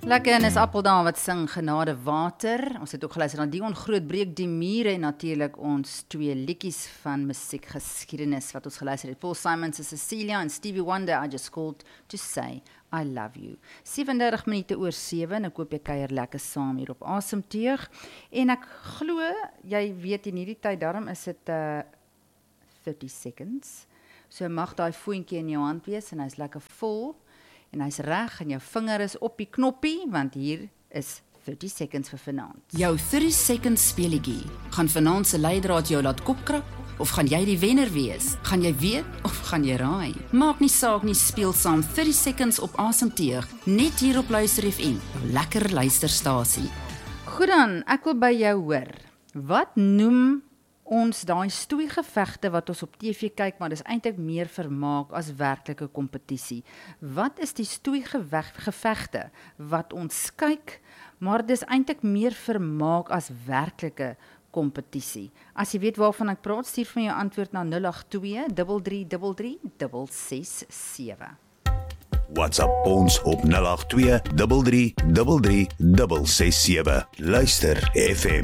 Lekker en is Appeldaan wat sing Genade Water. Ons het ook geluister na Dion Grootbreek, Die Mure en natuurlik ons twee liedjies van musiekgeskiedenis wat ons geluister het. Paul Simon se Cecilia en Stevie Wonder, I Just Called to Say I Love You. 37 minute oor 7 en ek hoop jy kuier lekker saam hier op Asemteug. En ek glo, jy weet in hierdie tyd, daarom is dit 30 seconds. So mag daai voetjie in jou hand wees en hy's lekker vol. En hy's reg en jou vinger is op die knoppie, want hier is 30 seconds vir vanaand. Jou 30 seconds speelietjie. Gaan vanaand se leidraad jou laat kopkrap? Of gaan jy die wenner wees? Gaan jy weet of gaan jy raai? Maak nie saak nie, speel saam 30 seconds op Asemteug. Net hier op Luister FM, jou lekker luisterstasie. Goed dan, ek wil by jou hoor. Wat noem ons daai stoeigevegte wat ons op TV kyk, maar dis eintlik meer vermaak as werklike kompetisie. Wat is die stoeigevegte wat ons kyk, maar dis eintlik meer vermaak as werklike kompetisie? As jy weet waarvan ek praat, stuur van jou antwoord na 082 3333 667. WhatsApp ons op 082 3333 667. Luister FM.